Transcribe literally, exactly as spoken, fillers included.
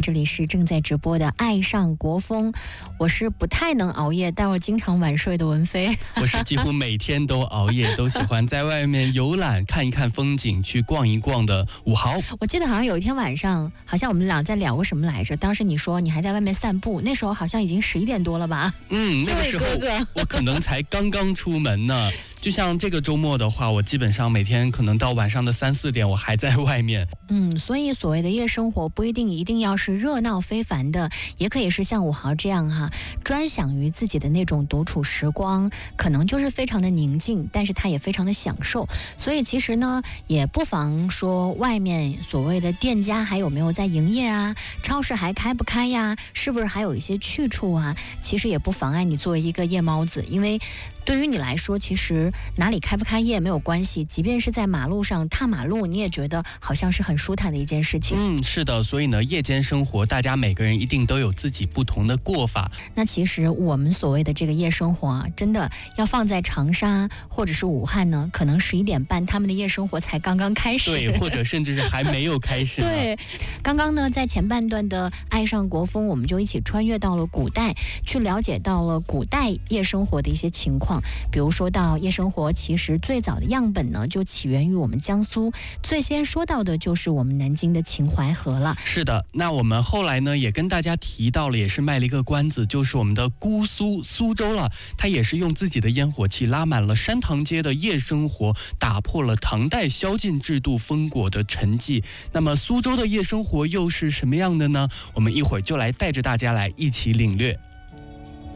这里是正在直播的爱上国风，我是不太能熬夜但我经常晚睡的文飞。 我是几乎每天都熬夜都喜欢在外面游览看一看风景去逛一逛的五豪。 我记得好像有一天晚上好像我们俩在聊过什么来着，当时你说你还在外面散步，那时候好像已经十一点多了吧。 嗯，那个时候哥哥我可能才刚刚出门呢。就像这个周末的话，我基本上每天可能到晚上的三四点我还在外面。 嗯，所以所谓的夜生活不一定一定要是热闹非凡的，也可以是像五豪这样哈，专享于自己的那种独处时光，可能就是非常的宁静，但是他也非常的享受。所以其实呢，也不妨说外面所谓的店家还有没有在营业啊，超市还开不开呀，是不是还有一些去处啊，其实也不妨碍你作为一个夜猫子，因为对于你来说，其实哪里开不开业没有关系，即便是在马路上踏马路，你也觉得好像是很舒坦的一件事情。 嗯，是的，所以呢，夜间生活，大家每个人一定都有自己不同的过法。 那其实我们所谓的这个夜生活啊，真的要放在长沙或者是武汉呢，可能十一点半他们的夜生活才刚刚开始， 对，或者甚至是还没有开始呢。 对，刚刚呢，在前半段的爱上国风，我们就一起穿越到了古代，去了解到了古代夜生活的一些情况。比如说到夜生活，其实最早的样本呢，就起源于我们江苏，最先说到的就是我们南京的秦淮河了。 是的，那我们后来呢，也跟大家提到了，也是卖了一个关子，就是我们的姑苏苏州了。它也是用自己的烟火气拉满了山塘街的夜生活，打破了唐代宵禁制度封果的沉寂。那么苏州的夜生活又是什么样的呢？我们一会儿就来带着大家来一起领略。